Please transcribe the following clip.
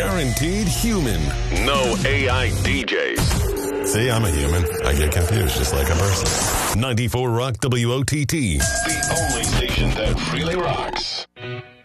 guaranteed human. No AI DJs. See, I'm a human. I get confused just like a person. 94 Rock WOTT. The only station that really rocks.